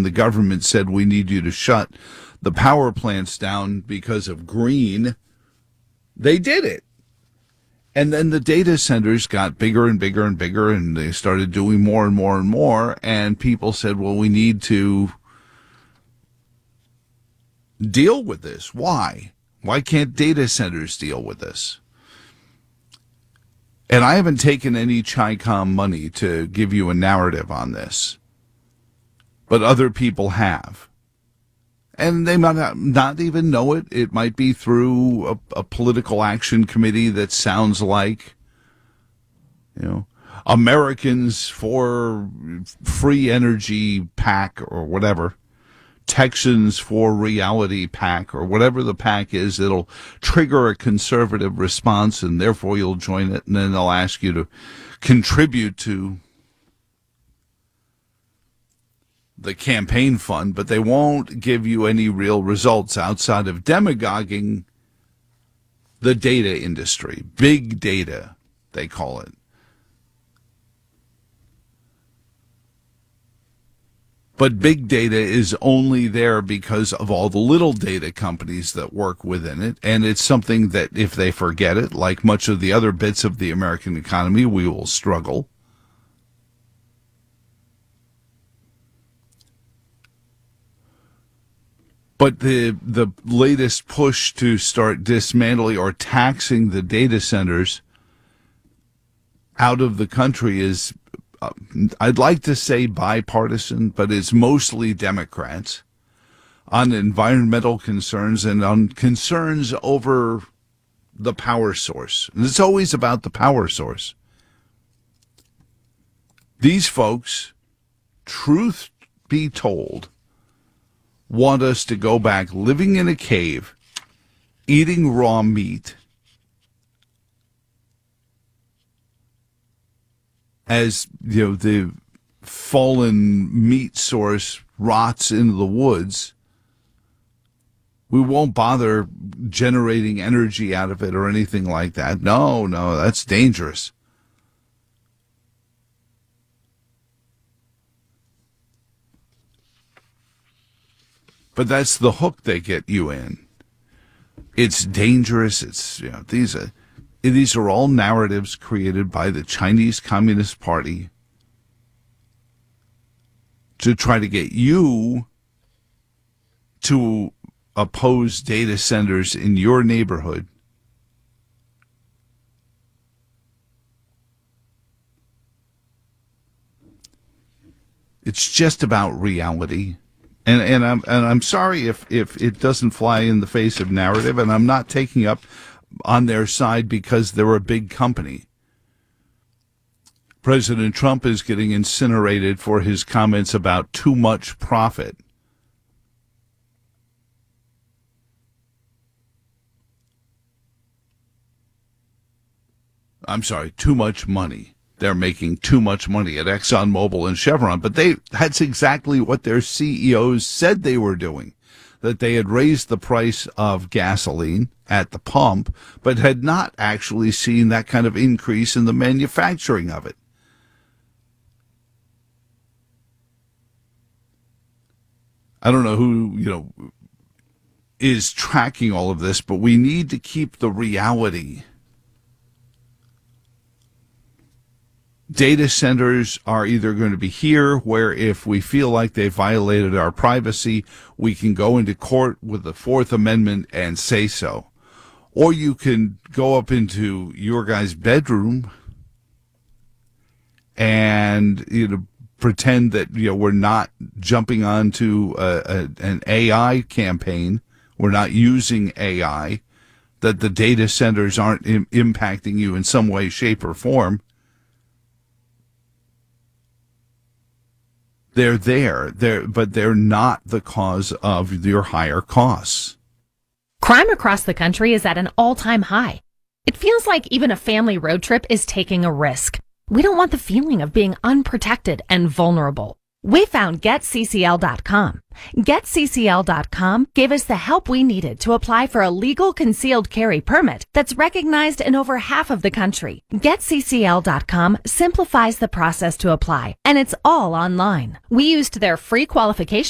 when the government said we need you to shut the power plants down because of green, they did it. And then the data centers got bigger and bigger and bigger, and they started doing more and more and more, and people said, well, we need to deal with this. Why? Why can't data centers deal with this? And I haven't taken any Chi-Com money to give you a narrative on this, but other people have. And they might not even know it. It might be through a political action committee that sounds like, Americans for Free Energy PAC or whatever. Texans for Reality PAC or whatever the PAC is. It'll trigger a conservative response, and therefore you'll join it, and then they'll ask you to contribute to the campaign fund, but they won't give you any real results outside of demagoguing the data industry. Big data, they call it. But big data is only there because of all the little data companies that work within it, and it's something that if they forget it, like much of the other bits of the American economy, we will struggle. But the latest push to start dismantling or taxing the data centers out of the country is, I'd like to say bipartisan, but it's mostly Democrats on environmental concerns and on concerns over the power source. And it's always about the power source. These folks, truth be told, want us to go back living in a cave, eating raw meat, as the fallen meat source rots into the woods. We won't bother generating energy out of it or anything like that. No, that's dangerous. But that's the hook they get you in. It's dangerous. It's these are all narratives created by the Chinese Communist Party to try to get you to oppose data centers in your neighborhood. It's just about reality. And I'm sorry if it doesn't fly in the face of narrative, and I'm not taking up on their side because they're a big company. President Trump is getting incinerated for his comments about too much profit. I'm sorry, too much money. They're making too much money at ExxonMobil and Chevron, but that's exactly what their CEOs said they were doing, that they had raised the price of gasoline at the pump, but had not actually seen that kind of increase in the manufacturing of it. I don't know who, is tracking all of this, but we need to keep the reality. Data centers are either going to be here, where if we feel like they violated our privacy, we can go into court with the Fourth Amendment and say so. Or you can go up into your guy's bedroom and pretend that we're not jumping onto an AI campaign. We're not using AI, that the data centers aren't impacting you in some way, shape, or form. They're there, but they're not the cause of your higher costs. Crime across the country is at an all-time high. It feels like even a family road trip is taking a risk. We don't want the feeling of being unprotected and vulnerable. We found GetCCL.com. GetCCL.com gave us the help we needed to apply for a legal concealed carry permit that's recognized in over half of the country. GetCCL.com simplifies the process to apply, and it's all online. We used their free qualification